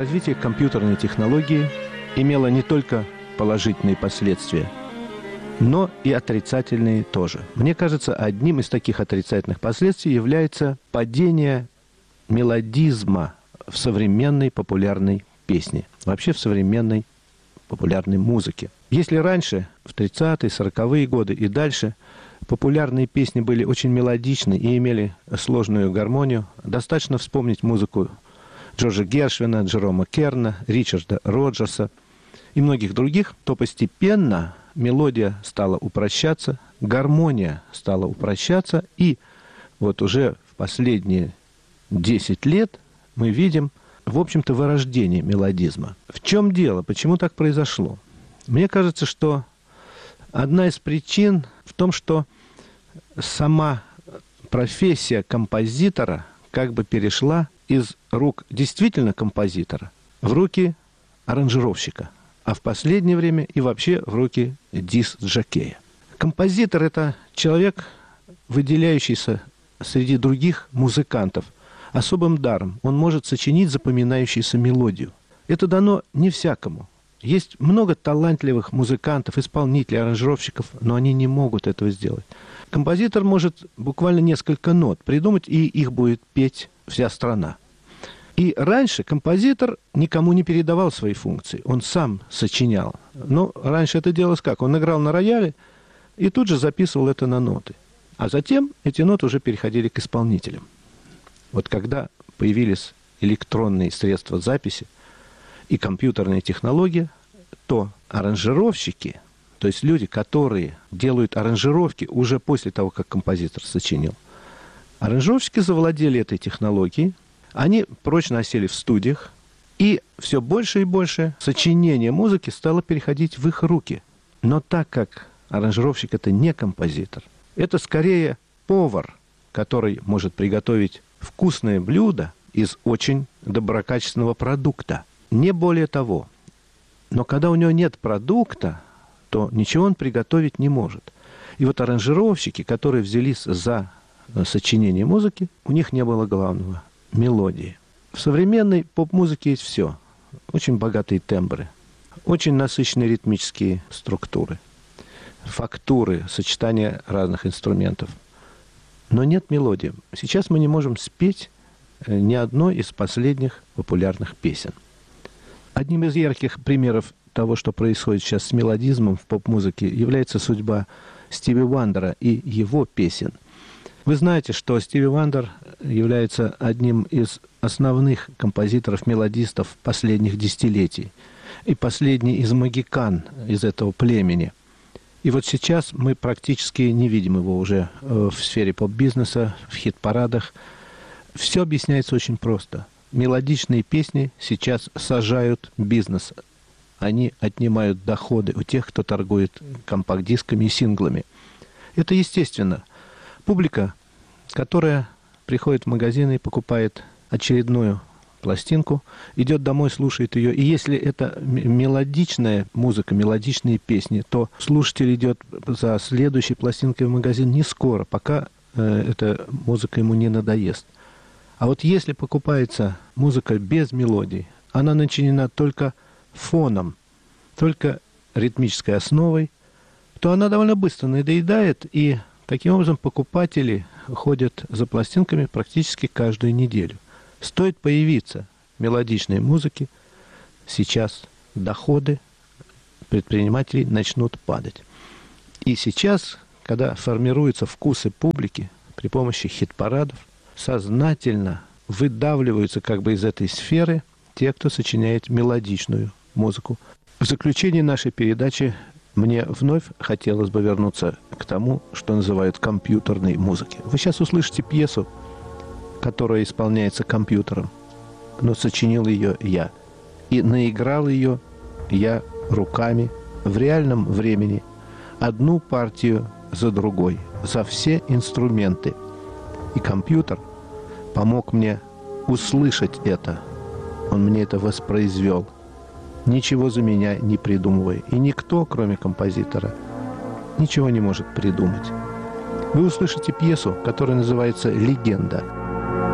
развитие компьютерной технологии имело не только положительные последствия, но и отрицательные тоже. Мне кажется, одним из таких отрицательных последствий является падение мелодизма в современной популярной песне, вообще в современной популярной музыке. Если раньше, в 30-е, 40-е годы и дальше, популярные песни были очень мелодичны и имели сложную гармонию, достаточно вспомнить музыку Джорджа Гершвина, Джерома Керна, Ричарда Роджерса и многих других, то постепенно мелодия стала упрощаться, гармония стала упрощаться, и вот уже в последние 10 лет мы видим, в общем-то, вырождение мелодизма. В чем дело? Почему так произошло? Мне кажется, что одна из причин в том, что сама профессия композитора как бы перешла из рук действительно композитора в руки аранжировщика, а в последнее время и вообще в руки диск-жокея. Композитор – это человек, выделяющийся среди других музыкантов особым даром. Он может сочинить запоминающуюся мелодию. Это дано не всякому. Есть много талантливых музыкантов, исполнителей, аранжировщиков, но они не могут этого сделать. Композитор может буквально несколько нот придумать, и их будет петь вся страна. И раньше композитор никому не передавал свои функции. Он сам сочинял. Но раньше это делалось как? Он играл на рояле и тут же записывал это на ноты. А затем эти ноты уже переходили к исполнителям. Вот когда появились электронные средства записи и компьютерные технологии, то аранжировщики, то есть люди, которые делают аранжировки уже после того, как композитор сочинил, аранжировщики завладели этой технологией, они прочно осели в студиях, и все больше и больше сочинения музыки стало переходить в их руки. Но так как аранжировщик – это не композитор, это скорее повар, который может приготовить вкусное блюдо из очень доброкачественного продукта. Не более того. Но когда у него нет продукта, то ничего он приготовить не может. И вот аранжировщики, которые взялись за сочинение музыки, у них не было главного – мелодии. В современной поп-музыке есть все. Очень богатые тембры, очень насыщенные ритмические структуры, фактуры, сочетания разных инструментов. Но нет мелодии. Сейчас мы не можем спеть ни одной из последних популярных песен. Одним из ярких примеров того, что происходит сейчас с мелодизмом в поп-музыке, является судьба Стиви Вандера и его песен. Вы знаете, что Стиви Вандер является одним из основных композиторов-мелодистов последних десятилетий и последний из могикан из этого племени. И вот сейчас мы практически не видим его уже в сфере поп-бизнеса, в хит-парадах. Все объясняется очень просто. Мелодичные песни сейчас сажают бизнес. Они отнимают доходы у тех, кто торгует компакт-дисками и синглами. Это естественно. Публика, которая приходит в магазин и покупает очередную пластинку, идет домой, слушает ее. И если это мелодичная музыка, мелодичные песни, то слушатель идет за следующей пластинкой в магазин не скоро, пока эта музыка ему не надоест. А вот если покупается музыка без мелодий, она начинена только фоном, только ритмической основой, то она довольно быстро надоедает, и таким образом покупатели ходят за пластинками практически каждую неделю. Стоит появиться мелодичной музыки, сейчас доходы предпринимателей начнут падать. И сейчас, когда формируются вкусы публики при помощи хит-парадов, сознательно выдавливаются как бы из этой сферы те, кто сочиняет мелодичную музыку. В заключение нашей передачи мне вновь хотелось бы вернуться к тому, что называют компьютерной музыкой. Вы сейчас услышите пьесу, которая исполняется компьютером, но сочинил ее я. И наиграл ее я руками в реальном времени, одну партию за другой, за все инструменты. И компьютер помог мне услышать это. Он мне это воспроизвел, ничего за меня не придумывая. И никто, кроме композитора, ничего не может придумать. Вы услышите пьесу, которая называется «Легенда».